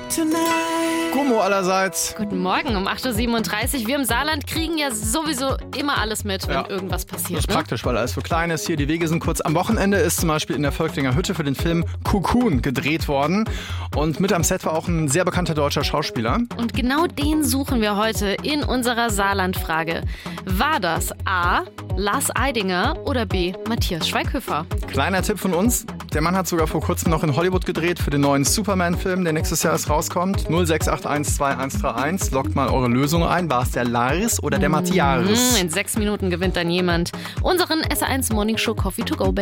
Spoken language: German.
Gummo allerseits. Guten Morgen um 8.37 Uhr. Wir im Saarland kriegen ja sowieso immer alles mit, wenn irgendwas passiert. Das ist praktisch, weil alles für klein ist. Hier, die Wege sind kurz. Am Wochenende ist zum Beispiel in der Völklinger Hütte für den Film Cocoon gedreht worden. Und mit am Set war auch ein sehr bekannter deutscher Schauspieler. Und genau den suchen wir heute in unserer Saarland-Frage. War das A. Lars Eidinger oder B. Matthias Schweighöfer? Kleiner Tipp von uns. Der Mann hat sogar vor kurzem noch in Hollywood gedreht für den neuen Superman-Film, der nächstes Jahr rauskommt. 068122131. Loggt mal eure Lösung ein. War es der Lars oder der Matthias? In 6 Minuten gewinnt dann jemand unseren SR1 Morning Show Coffee to Go.